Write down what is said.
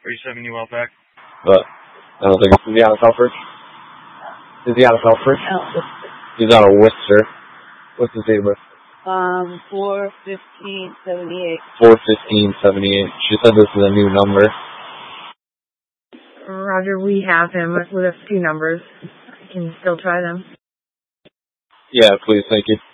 37 New Outback. But I don't think is he out of Selfridge? Is he out of Selfridge? No. He's out of Worcester. What's his date of birth? 4/15/78. 4/15/78. She said this is a new number. Roger, we have him with a few numbers. I can still try them. Yeah, please, thank you.